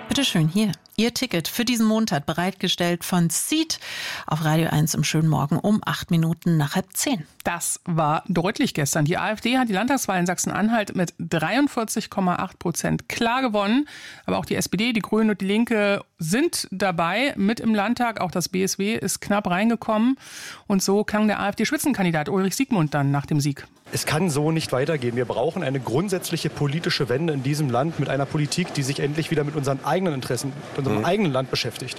Bitte schön, hier. Ihr Ticket für diesen Montag bereitgestellt von Seat auf Radio 1 im schönen Morgen um 8 Minuten nach 9:30. Das war deutlich gestern. Die AfD hat die Landtagswahl in Sachsen-Anhalt mit 43,8% klar gewonnen. Aber auch die SPD, die Grünen und die Linke sind dabei mit im Landtag. Auch das BSW ist knapp reingekommen. Und so klang der AfD-Spitzenkandidat Ulrich Siegmund dann nach dem Sieg. Es kann so nicht weitergehen. Wir brauchen eine grundsätzliche politische Wende in diesem Land mit einer Politik, die sich endlich wieder mit unseren eigenen Interessen, mit unserem eigenen Land beschäftigt.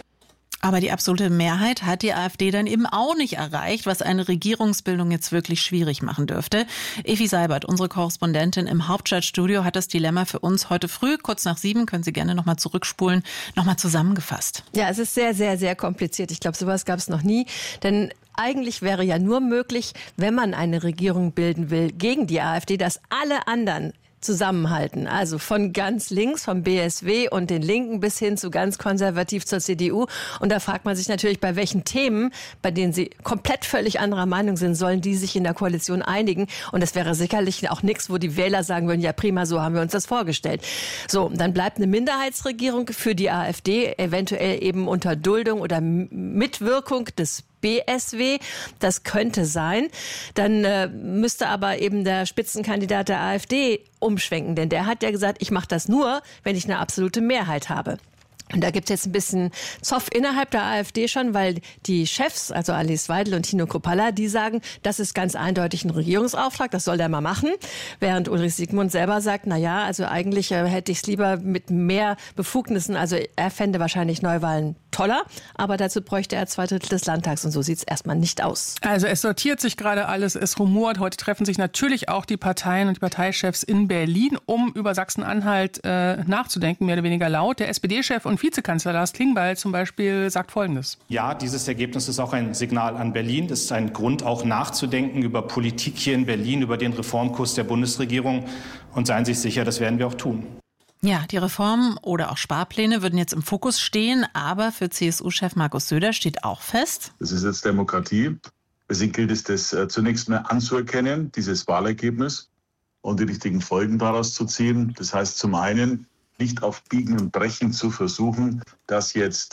Aber die absolute Mehrheit hat die AfD dann eben auch nicht erreicht, was eine Regierungsbildung jetzt wirklich schwierig machen dürfte. Evi Seibert, unsere Korrespondentin im Hauptstadtstudio, hat das Dilemma für uns heute früh, kurz nach 7, können Sie gerne nochmal zurückspulen, nochmal zusammengefasst. Ja, es ist sehr, sehr, sehr kompliziert. Ich glaube, sowas gab es noch nie, denn eigentlich wäre ja nur möglich, wenn man eine Regierung bilden will gegen die AfD, dass alle anderen zusammenhalten. Also von ganz links, vom BSW und den Linken bis hin zu ganz konservativ zur CDU. Und da fragt man sich natürlich, bei welchen Themen, bei denen sie komplett völlig anderer Meinung sind, sollen die sich in der Koalition einigen. Und das wäre sicherlich auch nichts, wo die Wähler sagen würden, ja prima, so haben wir uns das vorgestellt. So, dann bleibt eine Minderheitsregierung für die AfD, eventuell eben unter Duldung oder Mitwirkung des BSW, das könnte sein. Dann müsste aber eben der Spitzenkandidat der AfD umschwenken, denn der hat ja gesagt, ich mache das nur, wenn ich eine absolute Mehrheit habe. Und da gibt es jetzt ein bisschen Zoff innerhalb der AfD schon, weil die Chefs, also Alice Weidel und Tino Kruppalla, die sagen, das ist ganz eindeutig ein Regierungsauftrag, das soll der mal machen. Während Ulrich Siegmund selber sagt, na ja, also eigentlich hätte ich es lieber mit mehr Befugnissen, also er fände wahrscheinlich Neuwahlen toller, aber dazu bräuchte er 2/3 des Landtags und so sieht es erstmal nicht aus. Also es sortiert sich gerade alles, es rumort. Heute treffen sich natürlich auch die Parteien und die Parteichefs in Berlin, um über Sachsen-Anhalt nachzudenken, mehr oder weniger laut. Der SPD-Chef und Vizekanzler Lars Klingbeil zum Beispiel sagt Folgendes. Ja, dieses Ergebnis ist auch ein Signal an Berlin. Das ist ein Grund, auch nachzudenken über Politik hier in Berlin, über den Reformkurs der Bundesregierung. Und seien Sie sich sicher, das werden wir auch tun. Ja, die Reformen oder auch Sparpläne würden jetzt im Fokus stehen, aber für CSU-Chef Markus Söder steht auch fest: Das ist jetzt Demokratie. Deswegen gilt es, das zunächst mal anzuerkennen, dieses Wahlergebnis, und die richtigen Folgen daraus zu ziehen. Das heißt zum einen, nicht auf Biegen und Brechen zu versuchen, dass jetzt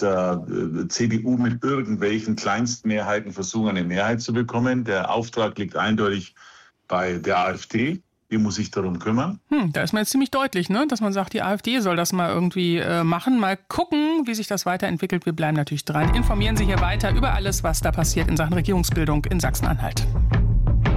CDU mit irgendwelchen Kleinstmehrheiten versuchen, eine Mehrheit zu bekommen. Der Auftrag liegt eindeutig bei der AfD. Die muss sich darum kümmern. Da ist man jetzt ziemlich deutlich, ne? Dass man sagt, die AfD soll das mal irgendwie machen. Mal gucken, wie sich das weiterentwickelt. Wir bleiben natürlich dran. Informieren Sie hier weiter über alles, was da passiert in Sachen Regierungsbildung in Sachsen-Anhalt.